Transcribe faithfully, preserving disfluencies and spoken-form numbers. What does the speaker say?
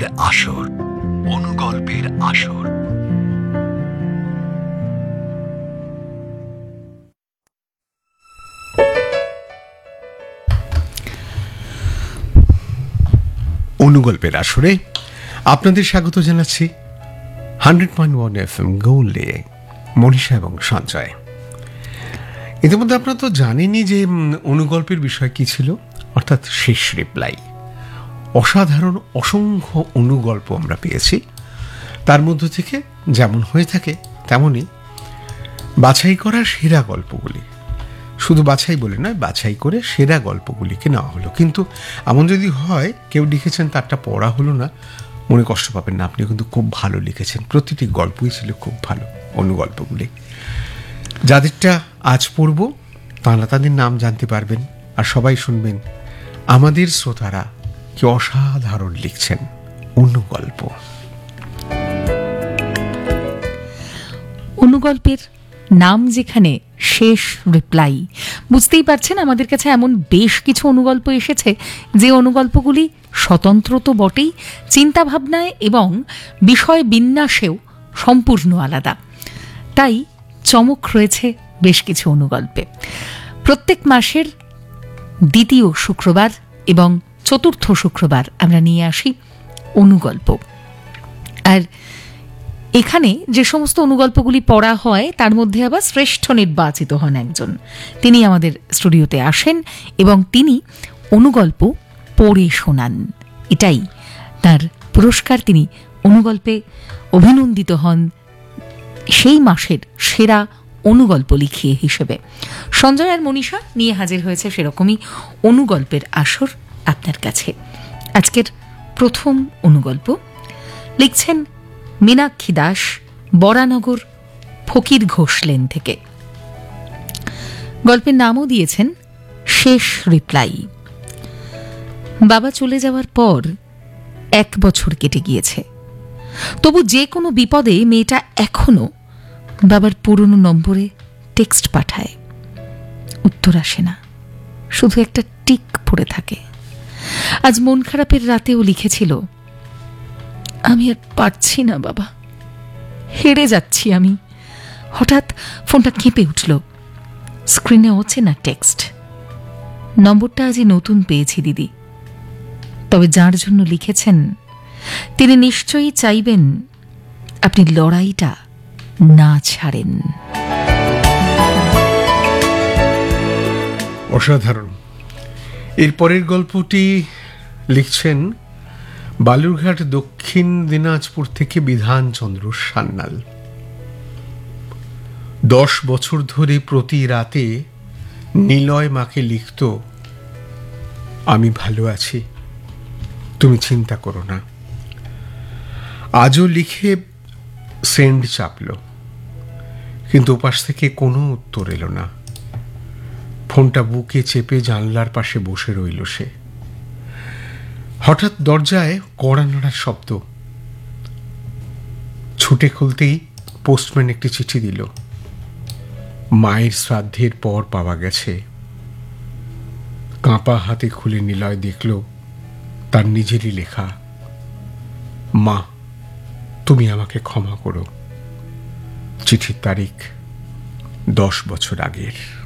আসর, অনুগল্পের আসর। অনুগল্পের আসরে আপনাদের স্বাগত জানাচ্ছি hundred point one F M গোল্ডে Manisha এবং সঞ্জয়। ইতিমধ্যে আপনারা তো জানেনই যে অনুগল্পের বিষয় কি ছিল, অর্থাৎ শেষ রিপ্লাই। অসাধারণ অসংখ্য অনুগল্প আমরা পেয়েছি, তার মধ্য থেকে যেমন হয়ে থাকে তেমনই বাছাই করা সেরা গল্পগুলি, শুধু বাছাই বলে নয়, বাছাই করে সেরা গল্পগুলিকে নেওয়া হলো। কিন্তু এমন যদি হয় কেউ লিখেছেন তারটা পড়া হলো না, মনে কষ্ট পাবেন না, আপনি কিন্তু খুব ভালো লিখেছেন। প্রতিটি গল্পই ছিল খুব ভালো অনুগল্পগুলি। যাদেরটা আজ পড়ব তারা তাদের নাম জানতে পারবেন, আর সবাই শুনবেন আমাদের শ্রোতারা কি অসাধারণ লিখছেন অনুগল্প। অনুগল্পের নাম যেখানে শেষ রিপ্লাই, বুঝতেই পারছেন আমাদের কাছে এমন বেশ কিছু অনুগল্প এসেছে যে অনুগল্পগুলি স্বতন্ত্র তো বটেই, চিন্তাভাবনায় এবং বিষয় বিন্যাসেও সম্পূর্ণ আলাদা। তাই চমক রয়েছে বেশ কিছু অনুগল্পে। প্রত্যেক মাসের দ্বিতীয় শুক্রবার এবং চতুর্থ শুক্রবার আমরা নিয়ে আসি অনুগল্প। আর এখানে যে সমস্ত অনুগল্পগুলি পড়া হয় তার মধ্যে আবার শ্রেষ্ঠ নির্বাচিত হন একজন। তিনি আমাদের স্টুডিওতে আসেন এবং তিনি অনুগল্প পড়ে শোনান। এটাই তার পুরস্কার। তিনি অনুগল্পে অভিনন্দিত হন সেই মাসের সেরা অনুগল্প লিখিয়ে হিসেবে। সঞ্জয় আর মনীষা নিয়ে হাজির হয়েছে সেরকমই অনুগল্পের আসর আপনার কাছে। আজকের প্রথম অনুগল্প লিখছেন মীনাক্ষী দাস, বরানগর ফকির ঘোষ লেন থেকে। গল্পের নামও দিয়েছেন শেষ রিপ্লাই। বাবা চলে যাওয়ার পর এক বছর কেটে গিয়েছে, তবু যে কোনো বিপদে মেয়েটা এখনো বাবার পুরনো নম্বরে টেক্সট পাঠায়। উত্তর আসে না, শুধু একটা টিক পড়ে থাকে। আজ মন খারাপের রাতেও লিখেছিল, আমি আর পারছি না বাবা, হেরে যাচ্ছি আমি। হঠাৎ ফোনটা কেঁপে উঠল, স্ক্রিনে অচেনা টেক্সট। নম্বরটা আজই নতুন পেয়েছি দিদি, তবে যার জন্য লিখেছেন তিনি নিশ্চয়ই চাইবেন আপনি লড়াইটা না ছাড়েন। অসাধারণ। এরপরের গল্পটি লিখছেন বালুরঘাট দক্ষিণ দিনাজপুর থেকে বিধানচন্দ্র সান্যাল। দশ বছর ধরে প্রতি রাতে নিলয় মাকে লিখত, আমি ভালো আছি, তুমি চিন্তা করো না। আজও লিখে সেন্ড চাপল, কিন্তু ওপাশ থেকে কোনো উত্তর এলো না। ফোনটা বুকে চেপে জানলার পাশে বসে রইল সে। হঠাৎ দরজায় কড়া নাড়ার শব্দ। ছুটে খুলতেই পোস্টম্যান একটি চিঠি দিল। মায়ের শ্রাদ্ধের পর পাওয়া গেছে। কাঁপা হাতে খুলে নিলয় দেখল তার নিজেরই লেখা, মা তুমি আমাকে ক্ষমা করো। চিঠির তারিখ দশ বছর আগের।